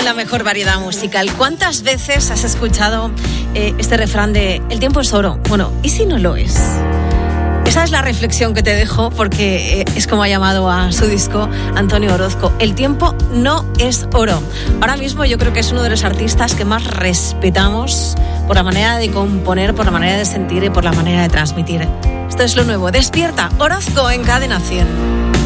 la mejor variedad musical. ¿Cuántas veces has escuchado este refrán de el tiempo es oro? Bueno, ¿y si no lo es? Esa es la reflexión que te dejo, porque es como ha llamado a su disco Antonio Orozco. El tiempo no es oro. Ahora mismo yo creo que es uno de los artistas que más respetamos por la manera de componer, por la manera de sentir y por la manera de transmitir. Esto es lo nuevo. Despierta, Orozco en Cadena 100.